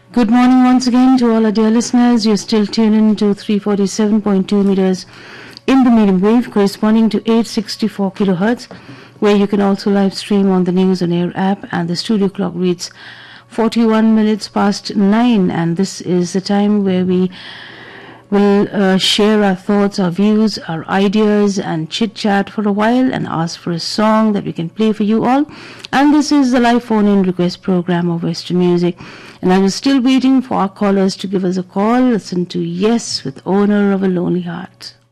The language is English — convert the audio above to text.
Good morning once again to all our dear listeners. You're still tuned in to 347.2 meters in the medium wave corresponding to 864 kilohertz, where you can also live stream on the News on Air app, and the studio clock reads 41 minutes past 9, and this is the time where we will share our thoughts, our views, our ideas, and chit-chat for a while and ask for a song that we can play for you all. And this is the live phone-in request program of Western Music. And I was still waiting for our callers to give us a call. Listen to Yes with Owner of a Lonely Heart.